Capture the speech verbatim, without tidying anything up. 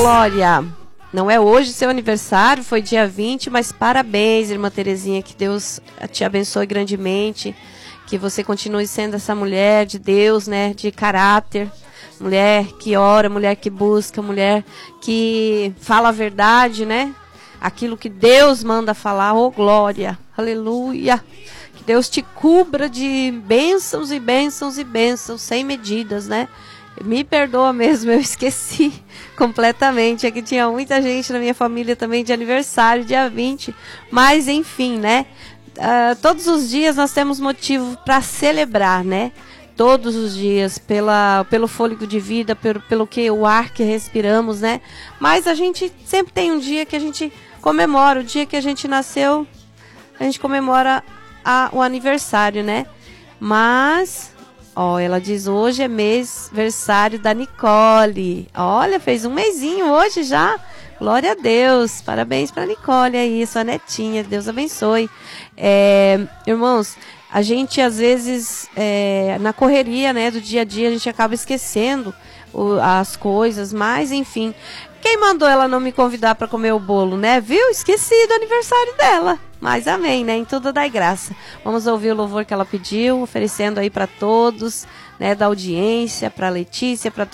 glória. Não é hoje seu aniversário, foi dia vinte, mas parabéns, irmã Terezinha, que Deus te abençoe grandemente, que você continue sendo essa mulher de Deus, né, de caráter, mulher que ora, mulher que busca, mulher que fala a verdade, né, aquilo que Deus manda falar, oh glória, aleluia, que Deus te cubra de bênçãos e bênçãos e bênçãos, sem medidas, né. Me perdoa mesmo, eu esqueci completamente. Aqui tinha muita gente na minha família também de aniversário, dia vinte. Mas, enfim, né? Uh, todos os dias nós temos motivo para celebrar, né? Todos os dias, pela, pelo fôlego de vida, pelo, pelo que o ar que respiramos, né? Mas a gente sempre tem um dia que a gente comemora. O dia que a gente nasceu, a gente comemora a, o aniversário, né? Mas... Ó, ela diz, hoje é mês aniversário da Nicole. Olha, fez um mesinho hoje já. Glória a Deus. Parabéns para Nicole aí, sua netinha. Deus abençoe. É, irmãos, a gente às vezes, é, na correria, né, do dia a dia, a gente acaba esquecendo o, as coisas, mas enfim. Quem mandou ela não me convidar para comer o bolo, né? Viu? Esqueci do aniversário dela. Mas amém, né? Em tudo dai graça. Vamos ouvir o louvor que ela pediu, oferecendo aí para todos, né? Da audiência, para Letícia, para